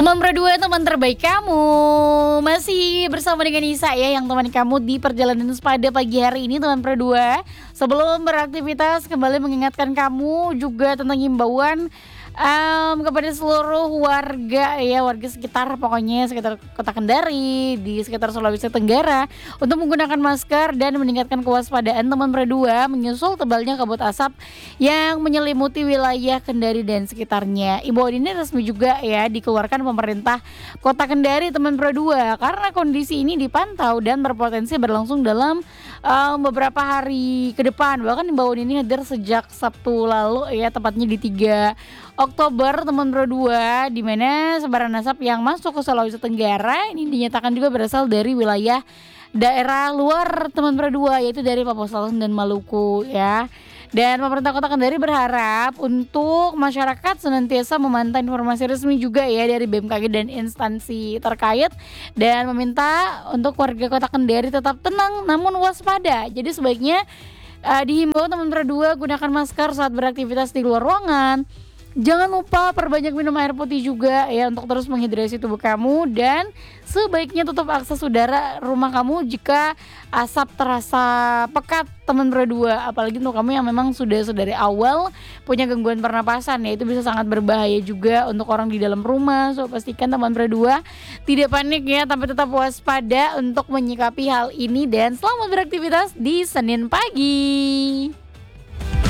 Teman berdua, teman terbaik kamu. Masih bersama dengan Nisa ya, yang teman kamu di perjalanan pada pagi hari ini teman berdua. Sebelum beraktivitas kembali mengingatkan kamu juga tentang himbauan kepada seluruh warga ya, warga sekitar pokoknya sekitar Kota Kendari, di sekitar Sulawesi Tenggara untuk menggunakan masker dan meningkatkan kewaspadaan teman berdua menyusul tebalnya kabut asap yang menyelimuti wilayah Kendari dan sekitarnya. Imbauan ini resmi juga ya dikeluarkan pemerintah Kota Kendari teman berdua karena kondisi ini dipantau dan berpotensi berlangsung dalam beberapa hari ke depan. Bahkan imbauan ini hadir sejak Sabtu lalu ya, tepatnya di 3 Oktober teman berdua, di mana sebaran asap yang masuk ke Sulawesi Tenggara ini dinyatakan juga berasal dari wilayah daerah luar teman berdua, yaitu dari Papua Selatan dan Maluku ya. Dan pemerintah Kota Kendari berharap untuk masyarakat senantiasa memantau informasi resmi juga ya dari BMKG dan instansi terkait, dan meminta untuk warga Kota Kendari tetap tenang namun waspada. Jadi sebaiknya dihimbau teman berdua gunakan masker saat beraktivitas di luar ruangan. Jangan lupa perbanyak minum air putih juga ya untuk terus menghidrasi tubuh kamu, dan sebaiknya tutup akses udara rumah kamu jika asap terasa pekat teman berdua. Apalagi untuk kamu yang memang sudah dari awal punya gangguan pernapasan ya, itu bisa sangat berbahaya juga untuk orang di dalam rumah. So pastikan teman berdua tidak panik ya, tapi tetap waspada untuk menyikapi hal ini, dan selamat beraktivitas di Senin pagi.